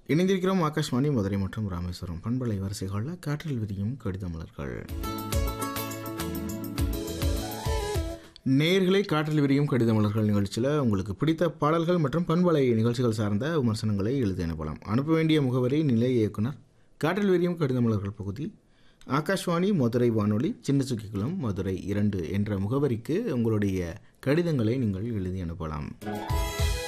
இணைந்திருக்கிறோம் ஆகாஷ்வாணி மதுரை மற்றும் ராமேஸ்வரம் பண்பலை வரிசைகளில் காற்றில் விரியும் கடிதமலர்கள். நேயர்களை காற்றில் விரியும் கடிதமலர்கள் நிகழ்ச்சியில் உங்களுக்கு பிடித்த பாடல்கள் மற்றும் பண்பலை நிகழ்ச்சிகள் சார்ந்த விமர்சனங்களை எழுதி அனுப்பலாம். அனுப்ப வேண்டிய முகவரி நிலைய இயக்குனர், காற்றில் விரியும் கடிதமலர்கள் பகுதி, ஆகாஷ்வாணி மதுரை வானொலி, சின்னசுக்கிக்குளம், மதுரை 2 என்ற முகவரிக்கு உங்களுடைய கடிதங்களை நீங்கள் எழுதி அனுப்பலாம்.